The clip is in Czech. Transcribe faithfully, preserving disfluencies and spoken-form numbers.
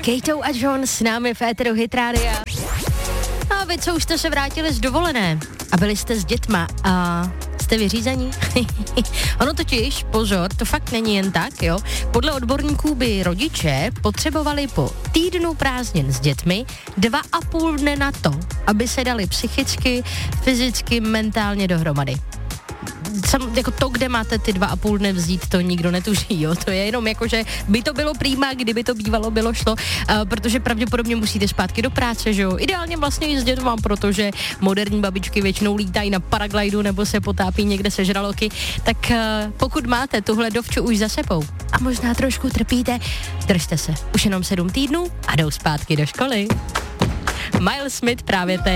Kejtou a John s námi v éteru Hit Rádia. No a vy, co už jste se vrátili z dovolené a byli jste s dětma a jste vyřízení? Ono totiž, pozor, to fakt není jen tak, jo. Podle odborníků by rodiče potřebovali po týdnu prázdnin s dětmi dva a půl dne na to, aby se dali psychicky, fyzicky, mentálně dohromady. Sam, jako to, kde máte ty dva a půl dne vzít, to nikdo netuší, jo, to je jenom jako, že by to bylo prýma, kdyby to bývalo, bylo šlo, uh, protože pravděpodobně musíte zpátky do práce, že jo, ideálně vlastně i s dětma, protože moderní babičky většinou lítají na paraglidu nebo se potápí někde se žraloky, tak uh, pokud máte tuhle dovču už za sebou a možná trošku trpíte, držte se, už jenom sedm týdnů a jdou zpátky do školy. Miles Smith právě teď.